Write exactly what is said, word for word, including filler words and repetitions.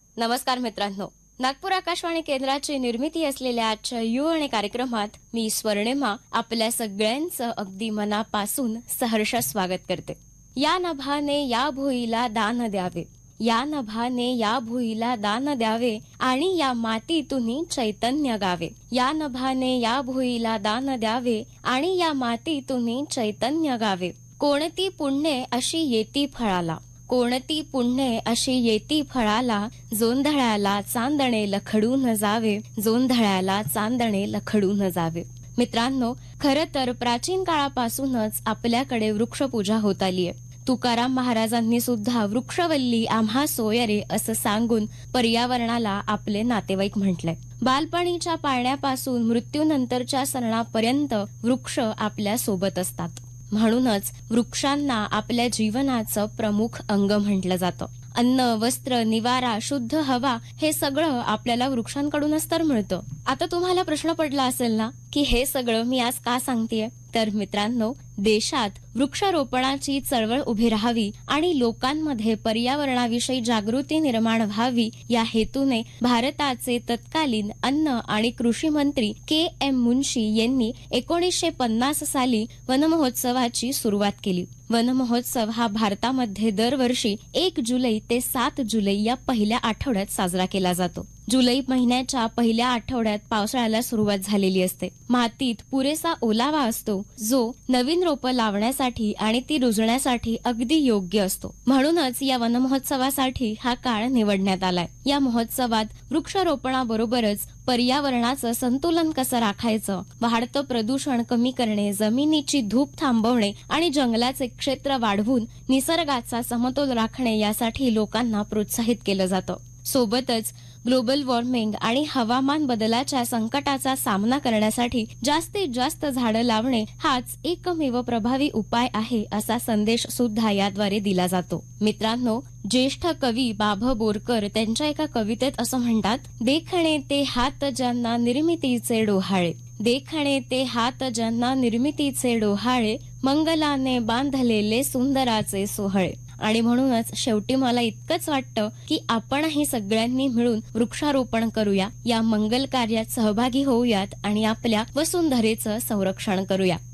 नमस्कार मित्रांनो, नागपूर आकाशवाणी केंद्राची निर्मिती असलेल्या आजच्या युववाणी कार्यक्रमात मी स्वर्णिमा आपल्या सगळ्यांचं अगदी मनापासून सहर्ष स्वागत करते. या नभाने या भुईला दान द्यावे, या नभाने या भुईला दान द्यावे आणि या मातीतून चैतन्य गावे. या नभाने या भुईला दान द्यावे आणि या मातीतून चैतन्य गावे. कोणती पुण्ये अशी येती फळाला, कोणती पुण्ये अशी येती फळाला, जोंधळ्याला चांदणे लखडून जावे, जोंधळ्याला चांदणे लखडून जावे. मित्रांनो, खरं तर प्राचीन काळापासूनच आपल्याकडे वृक्षपूजा होत आली आहे. तुकाराम महाराजांनी सुद्धा वृक्षवल्ली आम्हा सोयरे असं सांगून पर्यावरणाला आपले नातेवाईक म्हटलंय. बालपणीच्या पाळण्यापासून मृत्यूनंतरच्या सरणापर्यंत वृक्ष आपल्या सोबत असतात. म्हणूनच वृक्षांना आपल्या जीवनाचं प्रमुख अंग म्हटलं जातं. अन्न, वस्त्र, निवारा, शुद्ध हवा हे सगळं आपल्याला वृक्षांकडूनच तर मिळतं. आता तुम्हाला प्रश्न पडला असेल ना की हे सगळं मी आज का सांगतेय? तर मित्रांनो, देशात वृक्षारोपणाची चळवळ उभी राहावी आणि लोकांमध्ये पर्यावरणाविषयी जागृती निर्माण व्हावी या हेतूने भारताचे तत्कालीन अन्न आणि कृषी मंत्री के एम मुन्शी यांनी एकोणीसशे पन्नास साली वनमहोत्सवाची सुरुवात केली. वनमहोत्सव हा भारतामध्ये दरवर्षी एक जुलै ते सात जुलै या पहिल्या आठवड्यात साजरा केला जातो. जुलै महिन्याच्या पहिल्या आठवड्यात पावसाळ्याला सुरुवात झालेली असते. मातीत पुरेसा ओलावा असतो, जो नवीन रोपं लावण्यासाठी आणि ती रुजण्यासाठी अगदी योग्य असतो. म्हणूनच या वनमहोत्सवासाठी हा काळ निवडण्यात आलाय. या महोत्सवात वृक्षारोपणाबरोबरच पर्यावरणाचं संतुलन कसं राखायचं, वाढतं प्रदूषण कमी करणे, जमिनीची धूप थांबवणे आणि जंगलाचे क्षेत्र वाढवून निसर्गाचा समतोल राखणे यासाठी लोकांना प्रोत्साहित केलं जातं. सोबतच ग्लोबल वॉर्मिंग आणि हवामान बदलाच्या संकटाचा सामना करण्यासाठी जास्तीत जास्त झाडं लावणे हाच एकमेव प्रभावी उपाय आहे असा संदेश सुद्धा याद्वारे दिला जातो. मित्रांनो, ज्येष्ठ कवी बाभ बोरकर त्यांच्या एका कवितेत असं म्हणतात, देखणे ते हात ज्यांना निर्मितीचे डोहाळे, देखणे ते हात ज्यांना निर्मितीचे डोहाळे, मंगलाने बांधलेले सुंदराचे सोहळे. आणि म्हणूनच शेवटी मला इतकंच वाटतं की आपणही सगळ्यांनी मिळून वृक्षारोपण करूया, या मंगल कार्यात सहभागी होऊयात आणि आपल्या वसुंधरेचं संरक्षण करूया.